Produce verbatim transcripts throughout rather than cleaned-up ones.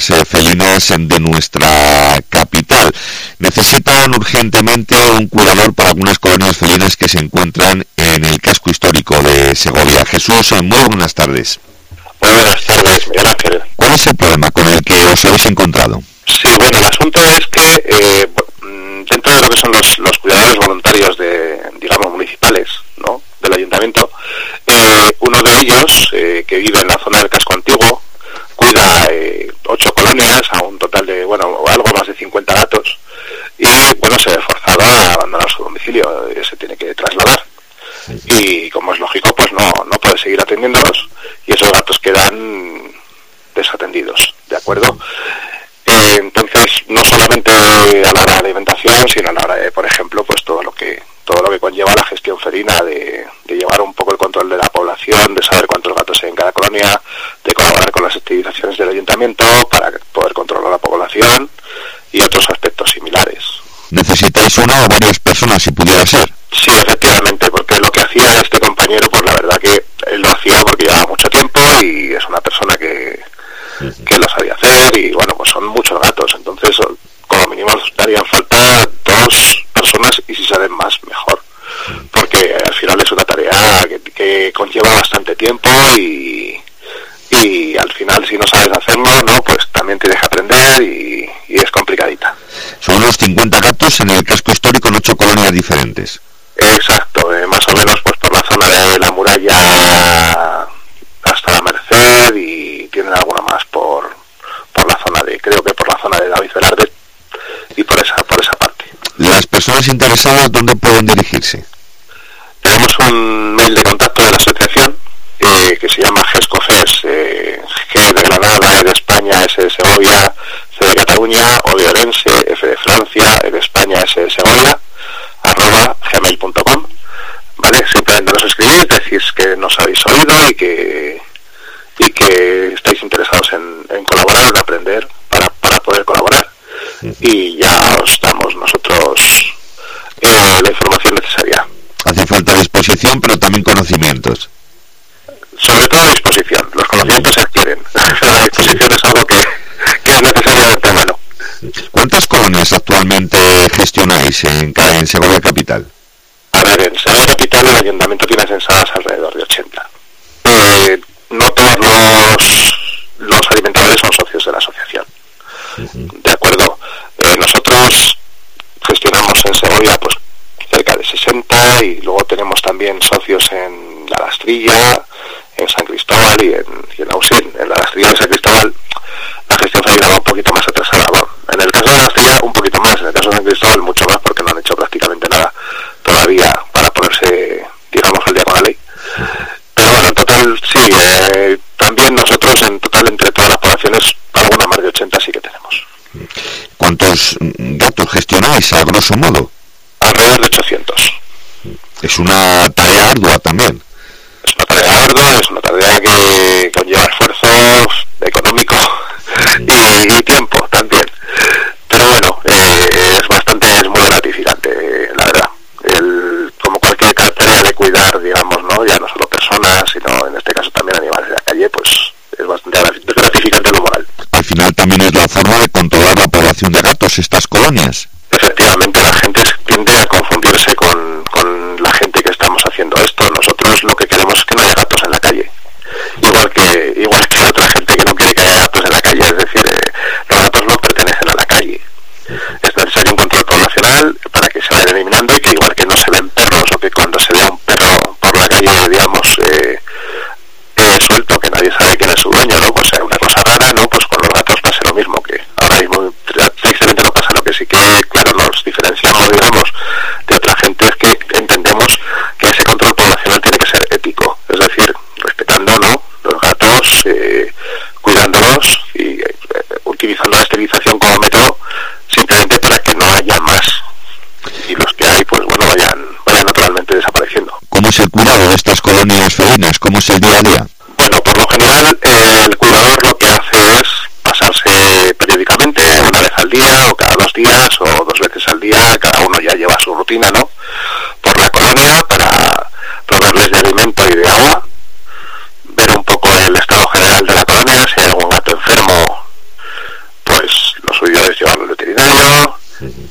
colonias eh, felinas de nuestra capital. Necesitan urgentemente un cuidador para algunas colonias felinas que se encuentran en el casco histórico de Segovia. Jesús, muy buenas tardes. Muy buenas tardes, Miguel Ángel. ¿Cuál es el problema con el que os habéis encontrado? Sí, bueno, el asunto es que eh, dentro de lo que son los, los cuidadores voluntarios de, digamos, municipales, ¿no?, del ayuntamiento, eh, uno de ellos, eh, que vive en la zona del casco antiguo, cuida eh, ocho colonias, a un total de, bueno, algo más de cincuenta gatos, y, bueno, se ve forzado a abandonar su domicilio, eh, se tiene que trasladar. Y, como es lógico, pues no, no puede seguir atendiéndolos, y esos gatos quedan desatendidos, ¿de acuerdo? Eh, entonces, no solamente a la hora de alimentación, sino a la hora de, por ejemplo, pues todo lo que todo lo que conlleva la gestión felina, de, de llevar un poco el control de la población, de saber cuántos gatos hay en cada colonia, de colaborar con las activizaciones del ayuntamiento para poder controlar la población y otros aspectos similares. ¿Necesitáis una o varias personas, si pudiera ser? Sí, efectivamente, porque lo que hacía este compañero, pues la verdad que él lo hacía porque llevaba mucho tiempo y es una persona que, que lo sabía hacer, y bueno, pues son muchos gatos, entonces como mínimo darían falta dos personas, y si salen más, mejor, porque al final es una tarea que, que conlleva bastante tiempo y, y al final, si no sabes hacerlo, no, pues también tienes que aprender y, y es complicadita. Son unos cincuenta gatos en el casco histórico en ocho colonias diferentes. Exacto, eh, más o menos pues por la zona de la muralla hasta la Merced, y tienen alguna más por por la zona de, creo que por la zona de David Velarde, y por esa por esa parte. Las personas interesadas, ¿dónde pueden dirigirse? Tenemos un mail de contacto de la asociación eh, que se llama GESCOFES, eh, G de Granada, E de España, S de Segovia, C de Cataluña, O de Orense, F de Francia, E de España, S de Segovia, arroba gmail punto com. Vale, simplemente nos escribís, decís que nos habéis oído y que y que estáis interesados en, en colaborar, en aprender para, para poder colaborar, y ya os damos nosotros eh, la información necesaria. Hace falta disposición, pero también conocimientos. Sobre todo disposición. Los conocimientos se adquieren, pero la disposición es algo que, que es necesario de antemano. ¿Cuántas colonias actualmente gestionáis en, en Segovia Capital? A ver, en Segovia Capital el ayuntamiento tiene censadas alrededor de ochenta. Eh, no todos los, los alimentadores son socios de la asociación. Uh-huh. De acuerdo. Eh, nosotros gestionamos en Segovia pues cerca de sesenta, y luego tenemos también socios en La Lastrilla, en San Cristóbal y en, y en Ausín. En La Lastrilla y en San Cristóbal la gestión felina va un poquito más atrasada. Bueno, en el caso de La Lastrilla un poquito más, en el caso de San Cristóbal mucho más, porque no han hecho prácticamente nada todavía para ponerse, digamos, al día con la ley. Pero bueno, en total sí, eh, también nosotros en total entre todas las poblaciones alguna más de ochenta sí que tenemos. ¿Cuántos gatos gestionáis, a grosso modo? Alrededor de ochocientos. Es una tarea ardua también. Es una tarea ardua, es una tarea que conlleva esfuerzo económico y, y tiempo también. Pero bueno, eh, es bastante, es muy gratificante, la verdad. El, como cualquier tarea de cuidar, digamos, ¿no?, ya no solo personas, sino en este caso también animales de la calle, pues es bastante gratificante lo moral. Al final también es la forma de controlar la población de gatos, estas colonias. Efectivamente, la gente tiende a confundirse con, con la gente que estamos haciendo esto. Nosotros lo que queremos es que no haya gatos en la calle. Igual que igual que otra gente que no quiere que haya gatos en la calle. Es decir, eh, los gatos no pertenecen a la calle. Es necesario un control poblacional para que se vayan eliminando, y que igual que no se ven perros, o que cuando se ve un perro por la calle, digamos, eh, eh, suelto, que nadie sabe quién es su dueño, ¿no?, pues es una cosa rara, ¿no? Pues con los gatos pasa lo mismo, que ahora mismo tristemente no pasa. Lo que sí que, claro, nos diferenciamos, digamos, de otra gente es que entendemos que ese control poblacional tiene que ser ético, es decir, respetando, ¿no?, los gatos, eh, cuidándolos y eh, utilizando la esterilización como método, simplemente para que no haya más, y los que hay, pues bueno, vayan, vayan naturalmente desapareciendo. ¿Cómo es el cuidado de estas colonias felinas? ¿Cómo es el día a día? Bueno, por lo general, eh, el cuidador lo que hace es pasarse periódicamente, una vez al día, o cada dos días, o dos veces al día. Cada uno ya lleva su rutina, ¿no?, por la colonia, para proveerles de alimento y de agua, ver un poco el estado general de la colonia, si hay algún gato enfermo,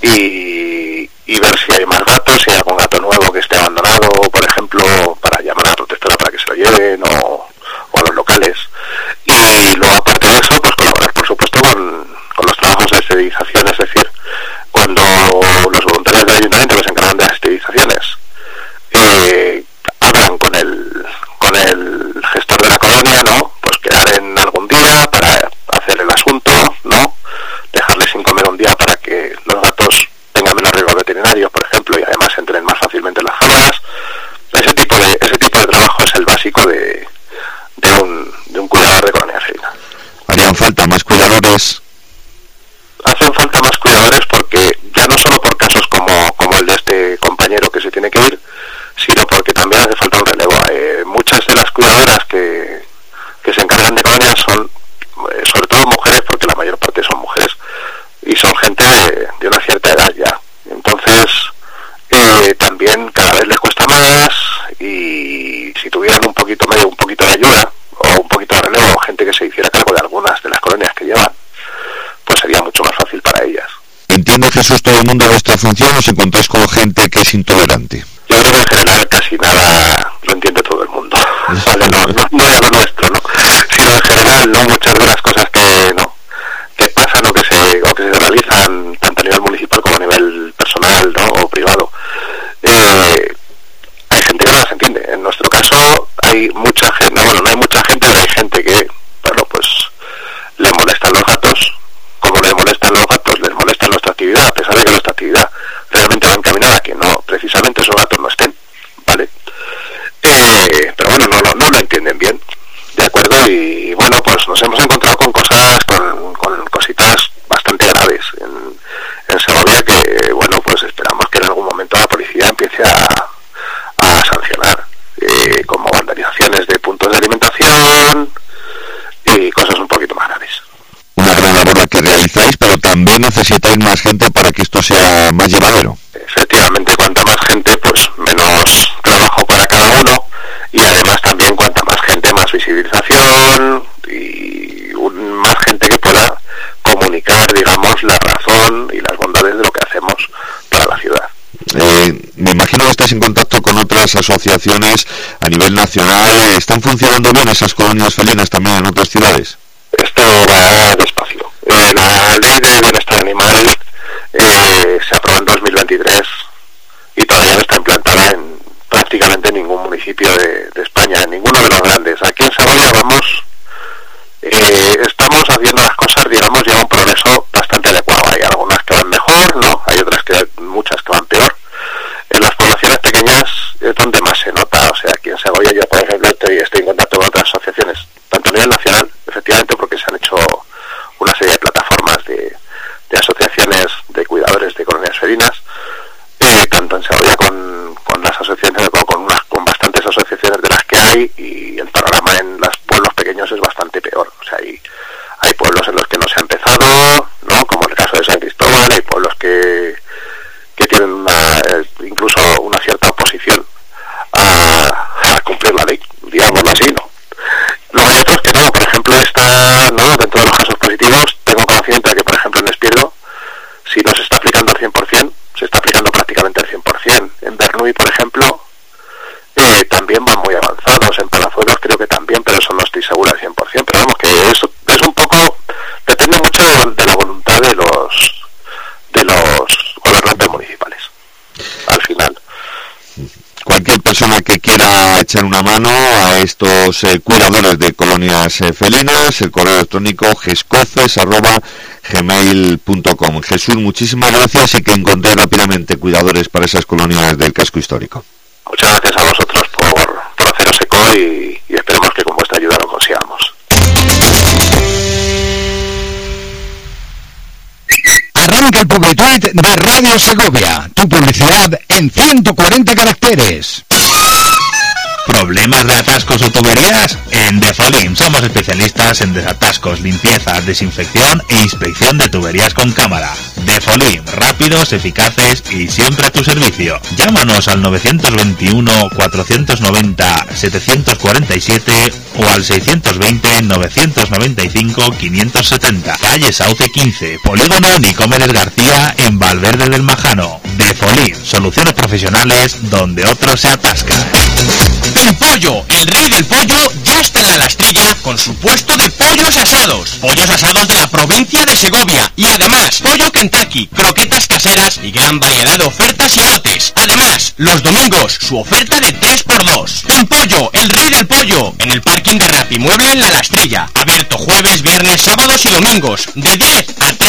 y, y ver si hay más gatos, si hay algún gato nuevo que esté abandonado, por ejemplo, para llamar a la protectora para que se lo lleven, o, o a los locales. Y luego, aparte de eso, pues colaborar, por supuesto, con, con los trabajos de esterilización, es decir, cuando los voluntarios del ayuntamiento que se encargan de las esterilizaciones eh, hablan con el con el gestor de la colonia, ¿no? Pues quedar en algún día para hacer el asunto, ¿no? Dejarles sin comer un día para que los gatos tengan menos riesgos veterinarios, por ejemplo, y además entren más fácilmente en las jaulas. Ese tipo de ese tipo de trabajo es el básico de, de un de un cuidador de colonia felina. ¿Harían falta más cuidadores? Hacen falta más cuidadores porque ya no solo por casos como, como el de este compañero que se tiene que ir, sino porque también hace falta un relevo. Eh, muchas de las cuidadoras que, que se encargan de colonias son, eh, sobre todo mujeres, porque la mayor parte son mujeres, y son gente de, de una cierta edad ya. Entonces, eh, también cada vez les cuesta más, y si tuvieran un poquito medio, un poquito de ayuda, o un poquito de relevo, gente que se hiciera cargo de algunas de las colonias que llevan, pues sería mucho más fácil para ellas. ¿Entiende, Jesús, todo el mundo de esta función, o os encontráis con gente que es intolerante? Yo creo que en general casi nada lo entiende todo el mundo. Vale, no, no, no es lo nuestro, ¿no? Sino en general, no muchas de las cosas que no que pasan o que se o que se realizan tanto a nivel municipal como a nivel personal, ¿no? O privado. Eh, hay gente que no las entiende. En nuestro caso hay mucha gente, no, bueno, no hay mucha gente, pero hay gente que, bueno, pues le molestan los gatos. Como les molestan los gatos, les molesta nuestra actividad, a pesar de que nuestra actividad realmente va encaminada a que no, precisamente esos gatos no estén, ¿vale? Eh, pero bueno, no, no, no lo entienden bien, ¿de acuerdo? Y bueno, pues nos hemos encontrado con cosas, con, con cositas bastante graves en, en Segovia que, bueno, pues esperamos que en algún momento la policía empiece a, a sancionar, eh, como vandalizaciones de puntos de alimentación y cosas un poquito más graves. Una gran labor la que realizáis, pero también necesitáis más gente para que esto sea más llevadero. Efectivamente, cuanta más gente, pues menos trabajo para cada uno, y además también cuanta más gente, más visibilización y un, más gente que pueda comunicar, digamos, la razón y las bondades de lo que hacemos para la ciudad. Eh, me imagino que estáis en contacto con otras asociaciones a nivel nacional. ¿Están funcionando bien esas colonias felinas también en otras ciudades? Esto va despacio. Eh, la ley de bienestar animal eh, se aprobó en dos mil veintitrés y todavía no está implantada en prácticamente ningún municipio de, de España, en ninguno de los grandes. Aquí en Segovia vamos, eh, estamos haciendo las cosas, digamos, lleva un progreso bastante adecuado. Hay algunas que van mejor, no, hay otras que muchas que van peor. En las poblaciones pequeñas es donde más se nota. O sea, aquí en Segovia yo, por ejemplo, estoy, estoy en contacto con otras asociaciones, tanto a nivel nacional, efectivamente, porque se han hecho una serie de plataformas de, de asociaciones de cuidadores de colonias felinas, eh, tanto en Segovia con, con las asociaciones, con, con, unas, con bastantes asociaciones de las que hay, y el panorama en los pueblos pequeños es bastante peor. O sea, hay, hay pueblos en los que no se ha empezado, ¿no? Como el caso de San Cristóbal, hay pueblos que, que tienen una, incluso una cierta oposición a, a cumplir la ley, digámoslo así, ¿no? Luego hay otros que no. Por ejemplo, está, ¿no? Dentro de los casos positivos, tengo conocimiento de que, por ejemplo, en Espierdo, si no se está aplicando al cien por ciento, se está aplicando prácticamente al cien por ciento. En Bernuy, por ejemplo, eh, también van muy avanzados. En Palazuelos creo que también, pero eso no estoy seguro al cien por ciento. Pero vamos, que eso es un poco, depende mucho de, de la voluntad de los de los gobernantes municipales, al final. Cualquier persona que quiera echar una mano a estos eh, cuidadores de colonias eh, felinas, el correo electrónico gescoces arroba gmail punto com. Jesús, muchísimas gracias, y que encontré rápidamente cuidadores para esas colonias del casco histórico. Muchas gracias a vosotros por, por haceros eco, y, y esperemos que con vuestra ayuda lo consigamos. Arranca el Publituit de Radio Segovia, tu publicidad en ciento cuarenta caracteres. ¿Problemas de atascos o tuberías? En Defolim somos especialistas en desatascos, limpieza, desinfección e inspección de tuberías con cámara. Defolim, rápidos, eficaces y siempre a tu servicio. Llámanos al nueve dos uno, cuatro nueve cero, siete cuatro siete o al seiscientos veinte, novecientos noventa y cinco, quinientos setenta. Calle Sauce quince, Polígono Nicomedes García en Valverde del Majano. Defolim, soluciones profesionales donde otros se atascan. El Pollo, el rey del pollo, ya está en la Lastrilla con su puesto de pollos asados. Pollos asados de la provincia de Segovia y además pollo Kentucky, croquetas caseras y gran variedad de ofertas y lotes. Además, los domingos su oferta de tres por dos. El Pollo, el rey del pollo, en el parking de Rapimueble en la Lastrilla. Abierto jueves, viernes, sábados y domingos de diez a tres